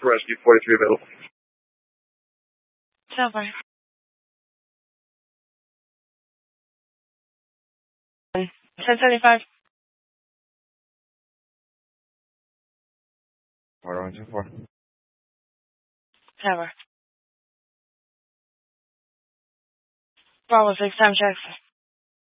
Rescue 43 available. Silver. 1075. Order 124. Silver. Bravo 6 time check.